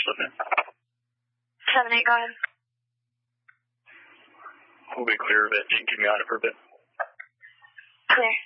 slipping. 7-8, go ahead. We'll be clear of it. You can keep me on it for a bit. Clear.